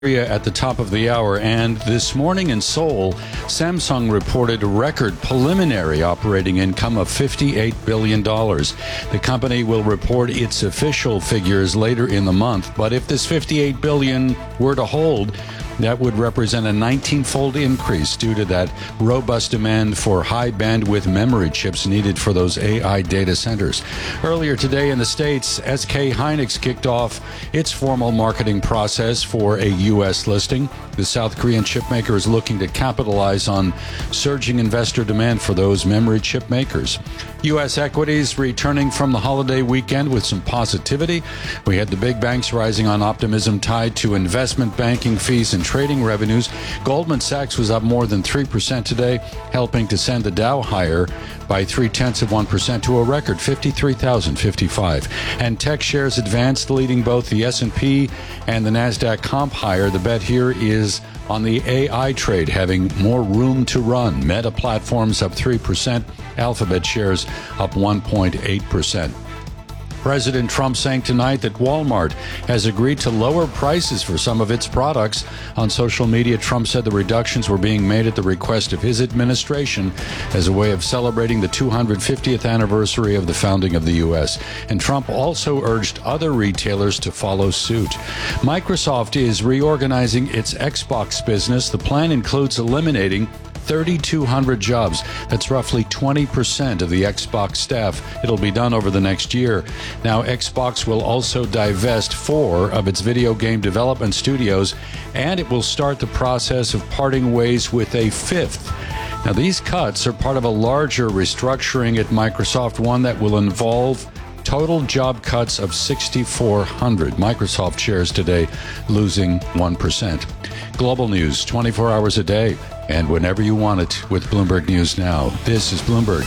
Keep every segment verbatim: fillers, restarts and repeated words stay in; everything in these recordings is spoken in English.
At the top of the hour, and this morning in Seoul, Samsung reported a record preliminary operating income of fifty-eight billion dollars. The company will report its official figures later in the month, but if this fifty-eight billion dollars were to hold, that would represent a nineteen-fold increase due to that robust demand for high-bandwidth memory chips needed for those A I data centers. Earlier today in the States, S K Hynix kicked off its formal marketing process for a U S listing. The South Korean chipmaker is looking to capitalize on surging investor demand for those memory chip makers. U S equities returning from the holiday weekend with some positivity. We had the big banks rising on optimism tied to investment banking fees and trading revenues. Goldman Sachs was up more than three percent today, helping to send the Dow higher by three-tenths of one percent to a record fifty-three thousand fifty-five. And tech shares advanced, leading both the S and P and the NASDAQ comp higher. The bet here is on the A I trade having more room to run. Meta Platforms up three percent. Alphabet shares up one point eight percent. President Trump saying tonight that Walmart has agreed to lower prices for some of its products. On social media, Trump said the reductions were being made at the request of his administration as a way of celebrating the two hundred fiftieth anniversary of the founding of the U S. And Trump also urged other retailers to follow suit. Microsoft is reorganizing its Xbox business. The plan includes eliminating thirty-two hundred jobs. That's roughly twenty percent of the Xbox staff. It'll be done over the next year. Now, Xbox will also divest four of its video game development studios, and it will start the process of parting ways with a fifth. Now, these cuts are part of a larger restructuring at Microsoft, one that will involve total job cuts of six thousand four hundred. Microsoft shares today losing one percent. Global news twenty-four hours a day and whenever you want it with Bloomberg News Now. This is Bloomberg.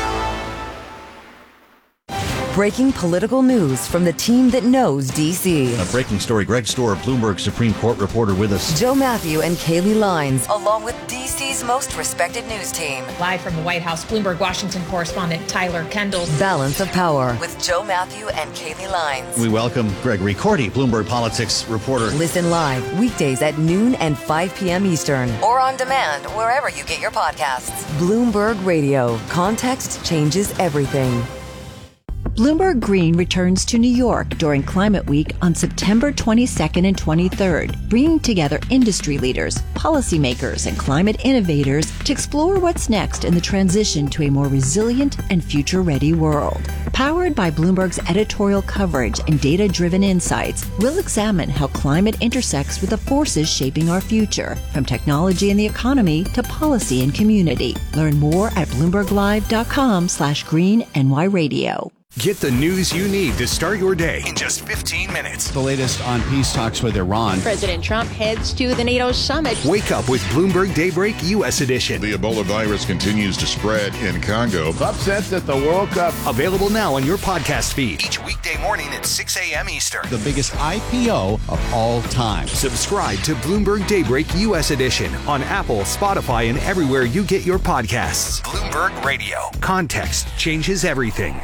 Breaking political news from the team that knows D C. A breaking story. Greg Stohr, Bloomberg Supreme Court reporter, with us. Joe Matthew and Kaylee Lines, along with D C's most respected news team. Live from the White House, Bloomberg Washington correspondent Tyler Kendall. Balance of Power with Joe Matthew and Kaylee Lines. We welcome Gregory Cordy, Bloomberg Politics reporter. Listen live weekdays at noon and five p.m. Eastern, or on demand wherever you get your podcasts. Bloomberg Radio. Context changes everything. Bloomberg Green returns to New York during Climate Week on September twenty-second and twenty-third, bringing together industry leaders, policymakers, and climate innovators to explore what's next in the transition to a more resilient and future-ready world. Powered by Bloomberg's editorial coverage and data-driven insights, we'll examine how climate intersects with the forces shaping our future, from technology and the economy to policy and community. Learn more at bloomberglive.com slash green NY radio. Get the news you need to start your day in just fifteen minutes. The latest on peace talks with Iran. President Trump heads to the NATO summit. Wake up with Bloomberg Daybreak U S edition. The Ebola virus continues to spread in Congo. Upsets at the World Cup. Available now on your podcast feed. Each weekday morning at six a.m. Eastern. The biggest I P O of all time. Subscribe to Bloomberg Daybreak U S edition on Apple, Spotify, and everywhere you get your podcasts. Bloomberg Radio. Context changes everything.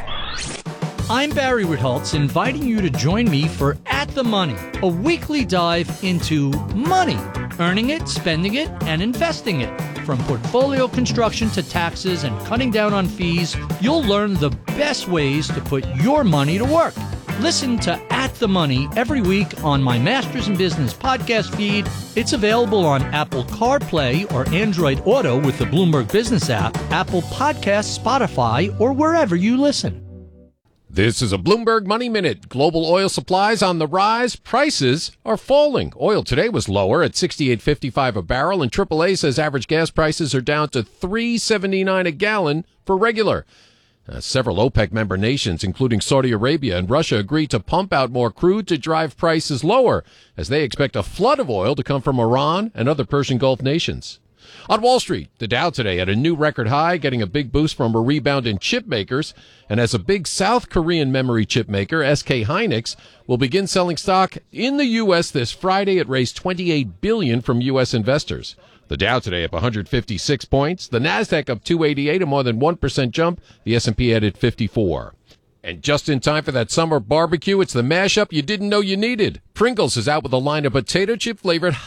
I'm Barry Ritholtz, inviting you to join me for At the Money, a weekly dive into money, earning it, spending it, and investing it. From portfolio construction to taxes and cutting down on fees, you'll learn the best ways to put your money to work. Listen to At the Money every week on my Masters in Business podcast feed. It's available on Apple CarPlay or Android Auto with the Bloomberg Business app, Apple Podcasts, Spotify, or wherever you listen. This is a Bloomberg Money Minute. Global oil supplies on the rise. Prices are falling. Oil today was lower at sixty-eight fifty-five a barrel, and triple A says average gas prices are down to three seventy-nine a gallon for regular. Uh, several OPEC member nations, including Saudi Arabia and Russia, agreed to pump out more crude to drive prices lower, as they expect a flood of oil to come from Iran and other Persian Gulf nations. On Wall Street, the Dow today at a new record high, getting a big boost from a rebound in chip makers. And as a big South Korean memory chip maker, S K Hynix will begin selling stock in the U S this Friday. It raised twenty-eight billion dollars from U S investors. The Dow today up one hundred fifty-six points. The NASDAQ up two eighty-eight, a more than one percent jump. The S and P added fifty-four. And just in time for that summer barbecue, it's the mashup you didn't know you needed. Pringles is out with a line of potato chip flavored